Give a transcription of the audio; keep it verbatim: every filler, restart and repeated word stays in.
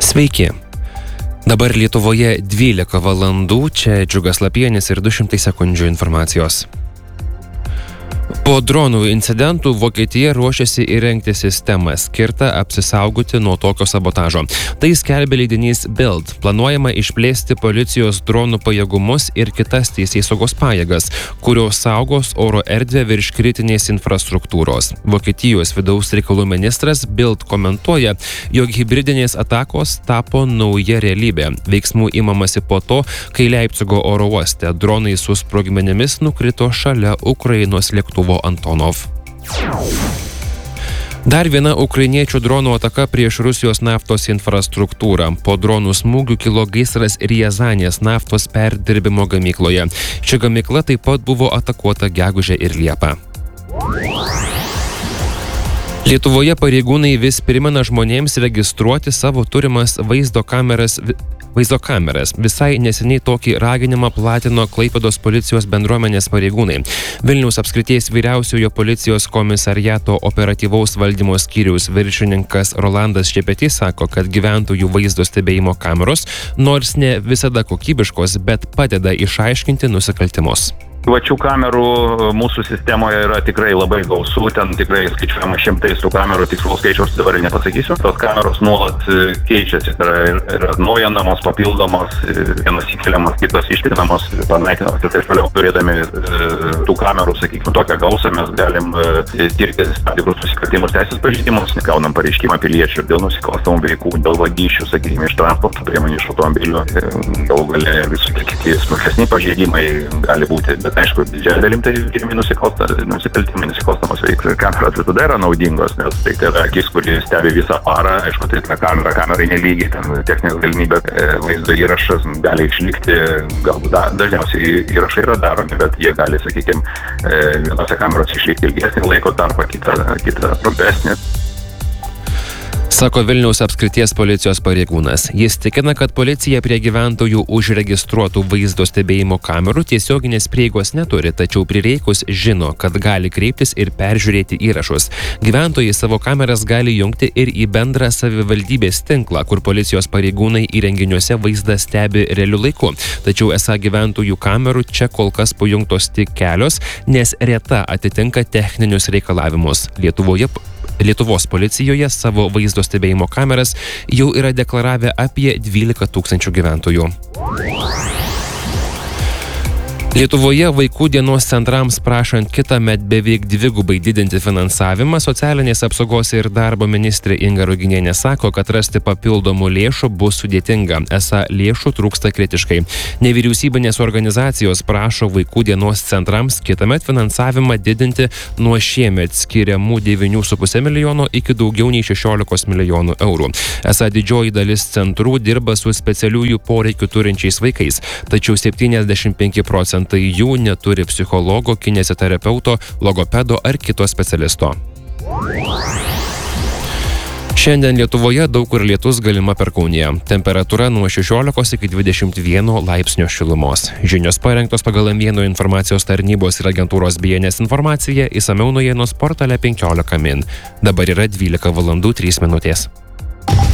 Sveiki. Dabar Lietuvoje dvylika valandų, čia Džiugas Lapienis ir du šimtai sekundžių informacijos. Po dronų incidentų Vokietija ruošiasi įrengti sistemą skirtą apsisaugoti nuo tokio sabotažo. Tai skelbia leidinys Bild. Planuojama išplėsti policijos dronų pajėgumus ir kitas teisėsaugos pajėgas, kurios saugos oro erdvę virš kritinės infrastruktūros. Vokietijos vidaus reikalų ministras Bild komentuoja, jog hibridinės atakos tapo nauja realybė. Veiksmų imamasi po to, kai Leipcigo oro uoste dronai su sprogmenimis nukrito šalia Ukrainos lėktuvo Antonov. Dar viena ukrainiečių dronų ataka prieš Rusijos naftos infrastruktūrą. Po dronų smūgių kilo gaisras Riazanės naftos perdirbimo gamykloje. Ši gamykla taip pat buvo atakuota gegužę ir liepą. Lietuvoje pareigūnai vis primena žmonėms registruoti savo turimas vaizdo kameras, vaizdo kameras. Visai neseniai tokį raginimą platino Klaipėdos policijos bendruomenės pareigūnai. Vilniaus apskrities vyriausiojo policijos komisariato operatyvaus valdymo skyriaus viršininkas Rolandas Šepetys sako, kad gyventojų vaizdo stebėjimo kameros, nors ne visada kokybiškos, bet padeda išaiškinti nusikaltimus. Privačių kamerų mūsų sistemoje yra tikrai labai gausu, ten tikrai skaičiuojama šimtais tų kamerų, tikslaus skaičiaus dabar nepasakysiu. Tos kameros nuolat keičiasi, tai yra, yra atnaujinamos, papildomos, vienas įkeliamas, kitos ištrinamos, panaikinamos ir taip toliau. Turėdami tų kamerų, sakykime, tokią gausą, mes galim tirti tam tikrus nusikaltimus, teisės pažeidimus, gaunam pareiškimą piliečių dėl nusikalstamų veikų, dėl vagysčių, sakykime, iš transporto priemonių, iš automobilių, galų gale visokie kiti smulkesni pažeidimai gali būti. Bet aišku, didžiąją dalim tai pirmi nusikaltimai, nusikalstamos veiklos. Kameros visada yra naudingos, nes tai yra akis, kuri stebi visą parą. Aišku, tai ta kamera, kamerai nelygiai, ten techninės galimybė, vaizdo įrašas gali išlikti, galbūt da, dažniausiai įrašai yra daromi, bet jie gali, sakykime, vienose kameros išlikti ilgesnį laiko tarpą, kitą, kitą trumpesnį. Sako Vilniaus apskrities policijos pareigūnas. Jis tikina, kad policija prie gyventojų užregistruotų vaizdo stebėjimo kamerų tiesioginės prieigos neturi, tačiau prireikus žino, kad gali kreiptis ir peržiūrėti įrašus. Gyventojai savo kameras gali jungti ir į bendrą savivaldybės tinklą, kur policijos pareigūnai įrenginiuose vaizdą stebi realiu laiku. Tačiau esą gyventojų kamerų čia kol kas pajungtos tik kelios, nes reta atitinka techninius reikalavimus. Lietuvoje Lietuvos policijoje savo vaizdo stebėjimo kameras jau yra deklaravę apie dvylika tūkstančių gyventojų. Lietuvoje vaikų dienos centrams prašant kitąmet beveik dvigubai didinti finansavimą, socialinės apsaugos ir darbo ministrė Inga Ruginienė sako, kad rasti papildomų lėšų bus sudėtinga. Esą lėšų trūksta kritiškai. Nevyriausybinės organizacijos prašo vaikų dienos centrams kitąmet finansavimą didinti nuo šiemet skiriamų devynių su puse milijono iki daugiau nei šešiolikos milijonų eurų. Esą didžioji dalis centrų dirba su specialiųjų poreikių turinčiais vaikais, tačiau septyniasdešimt penki procentai jų neturi psichologo, kineziterapeuto, logopedo ar kito specialisto. Šiandien Lietuvoje daug kur lietus, galima perkūnija. Temperatūra nuo šešiolikos iki dvidešimt vieno laipsnio šilumos. Žinios parengtos pagal M vieno informacijos tarnybos ir agentūros B N S informaciją, išsamiau naujienos portale penkiolika min. Dabar yra dvylika valandų trys minutės.